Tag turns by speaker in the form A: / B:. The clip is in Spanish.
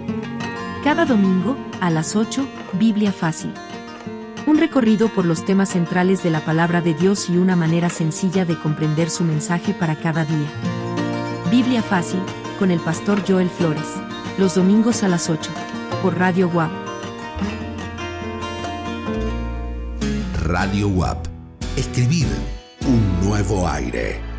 A: Cada domingo, a las 8, Biblia Fácil. Un recorrido por los temas centrales de la palabra de Dios y una manera sencilla de comprender su mensaje para cada día. Biblia Fácil, con el pastor Joel Flores. Los domingos a las 8, por Radio WAP.
B: Radio WAP. Escribir un nuevo aire.